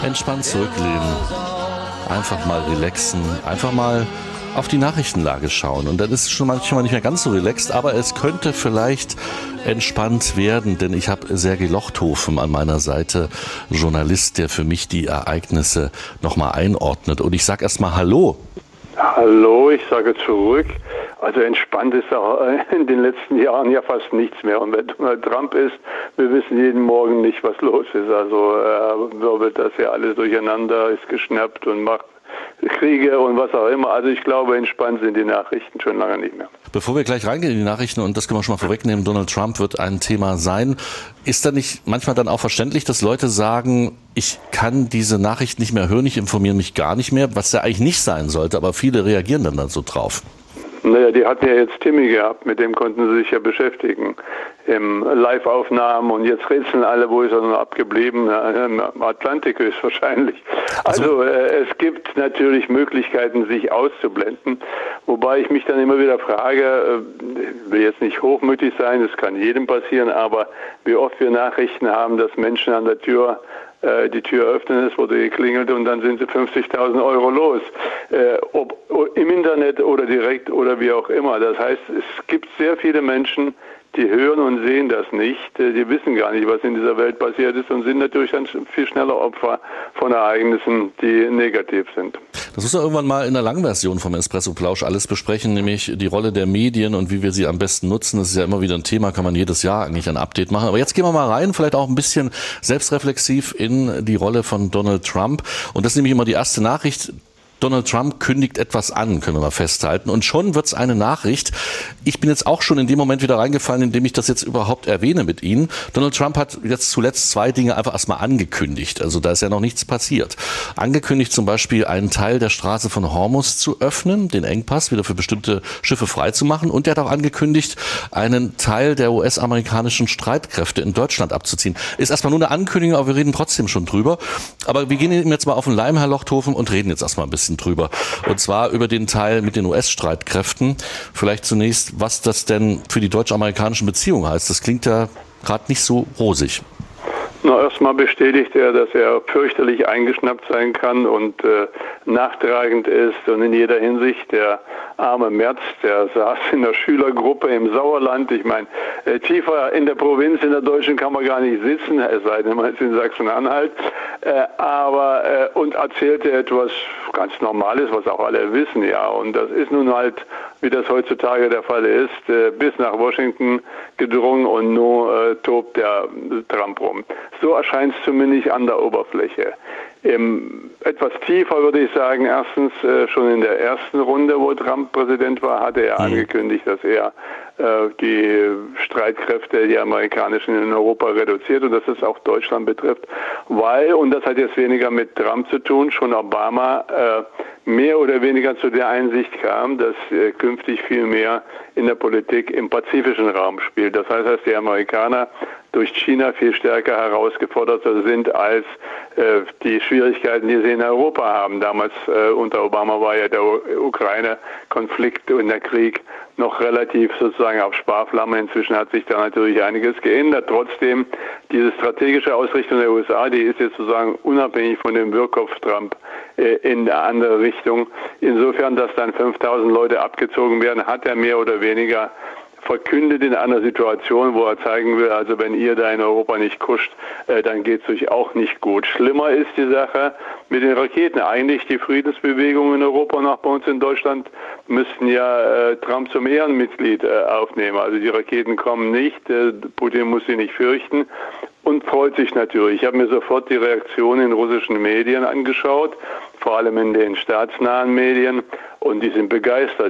Entspannt zurücklehnen, einfach mal relaxen, einfach mal auf die Nachrichtenlage schauen. Und dann ist es schon manchmal nicht mehr ganz so relaxed, aber es könnte vielleicht entspannt werden, denn ich habe Sergej Lochthofen an meiner Seite, Journalist, der für mich die Ereignisse nochmal einordnet. Und ich sage erstmal Hallo. Hallo, ich sage zurück. Also entspannt ist auch in den letzten Jahren ja fast nichts mehr. Und wenn Donald Trump ist, wir wissen jeden Morgen nicht, was los ist. Also er wirbelt das ja alles durcheinander, ist geschnappt und macht Kriege und was auch immer. Also ich glaube, entspannt sind die Nachrichten schon lange nicht mehr. Bevor wir gleich reingehen in die Nachrichten, und das können wir schon mal vorwegnehmen, Donald Trump wird ein Thema sein. Ist da nicht manchmal dann auch verständlich, dass Leute sagen, ich kann diese Nachrichten nicht mehr hören, ich informiere mich gar nicht mehr, was ja eigentlich nicht sein sollte, aber viele reagieren dann so drauf? Naja, die hatten ja jetzt Timmy gehabt, mit dem konnten sie sich ja beschäftigen. Im Live-Aufnahmen und jetzt rätseln alle, wo ist er noch abgeblieben? Im Atlantik höchstwahrscheinlich. Also es gibt natürlich Möglichkeiten, sich auszublenden, wobei ich mich dann immer wieder frage, will jetzt nicht hochmütig sein, das kann jedem passieren, aber wie oft wir Nachrichten haben, dass Menschen an der Tür die Tür öffnen, es wurde geklingelt und dann sind sie 50.000 Euro los. Ob im Internet oder direkt oder wie auch immer. Das heißt, es gibt sehr viele Menschen, die hören und sehen das nicht. Die wissen gar nicht, was in dieser Welt passiert ist und sind natürlich dann viel schneller Opfer von Ereignissen, die negativ sind. Das müssen wir irgendwann mal in der Langversion vom Espresso-Plausch alles besprechen, nämlich die Rolle der Medien und wie wir sie am besten nutzen. Das ist ja immer wieder ein Thema, kann man jedes Jahr eigentlich ein Update machen. Aber jetzt gehen wir mal rein, vielleicht auch ein bisschen selbstreflexiv in die Rolle von Donald Trump. Und das ist nämlich immer die erste Nachricht. Donald Trump kündigt etwas an, können wir mal festhalten. Und schon wird's eine Nachricht. Ich bin jetzt auch schon in dem Moment wieder reingefallen, in dem ich das jetzt überhaupt erwähne mit Ihnen. Donald Trump hat jetzt zuletzt zwei Dinge einfach erstmal angekündigt. Also da ist ja noch nichts passiert. Angekündigt zum Beispiel, einen Teil der Straße von Hormuz zu öffnen, den Engpass wieder für bestimmte Schiffe freizumachen. Und er hat auch angekündigt, einen Teil der US-amerikanischen Streitkräfte in Deutschland abzuziehen. Ist erstmal nur eine Ankündigung, aber wir reden trotzdem schon drüber. Aber wir gehen jetzt mal auf den Leim, Herr Lochthofen, und reden jetzt erstmal ein bisschen drüber. Und zwar über den Teil mit den US-Streitkräften. Vielleicht zunächst, was das denn für die deutsch-amerikanischen Beziehungen heißt. Das klingt ja gerade nicht so rosig. Na, erstmal bestätigt er, dass er fürchterlich eingeschnappt sein kann und nachtragend ist und in jeder Hinsicht. Der arme Merz, der saß in der Schülergruppe im Sauerland. Ich meine, tiefer in der Provinz, in der Deutschen kann man gar nicht sitzen, es sei denn, man ist in Sachsen-Anhalt. Und erzählte etwas ganz Normales, was auch alle wissen, ja. Und das ist nun halt, wie das heutzutage der Fall ist, bis nach Washington gedrungen und nun tobt der Trump rum. So erscheint es zumindest an der Oberfläche. Etwas tiefer würde ich sagen, erstens schon in der ersten Runde, wo Trump Präsident war, hatte er angekündigt, dass er die Streitkräfte, die amerikanischen, in Europa reduziert und dass es auch Deutschland betrifft, weil, und das hat jetzt weniger mit Trump zu tun, schon Obama mehr oder weniger zu der Einsicht kam, dass künftig viel mehr in der Politik im pazifischen Raum spielt. Das heißt, dass die Amerikaner durch China viel stärker herausgefordert sind als die Schwierigkeiten, die sie in Europa haben. Damals unter Obama war ja der Ukraine-Konflikt und der Krieg noch relativ sozusagen auf Sparflamme. Inzwischen hat sich da natürlich einiges geändert. Trotzdem, diese strategische Ausrichtung der USA, die ist jetzt sozusagen unabhängig von dem Wirkkopf Trump in eine andere Richtung. Insofern, dass dann 5.000 Leute abgezogen werden, hat er mehr oder weniger verkündet in einer Situation, wo er zeigen will, also wenn ihr da in Europa nicht kuscht, dann geht es euch auch nicht gut. Schlimmer ist die Sache mit den Raketen. Eigentlich die Friedensbewegungen in Europa und auch bei uns in Deutschland müssten ja Trump zum Ehrenmitglied aufnehmen. Also die Raketen kommen nicht, Putin muss sie nicht fürchten und freut sich natürlich. Ich habe mir sofort die Reaktion in russischen Medien angeschaut, vor allem in den staatsnahen Medien, und die sind begeistert.